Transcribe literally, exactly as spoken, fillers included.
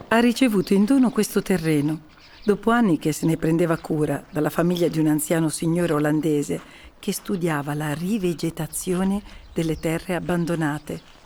Ha ricevuto in dono questo terreno, dopo anni che se ne prendeva cura dalla famiglia di un anziano signore olandese che studiava la rivegetazione delle terre abbandonate.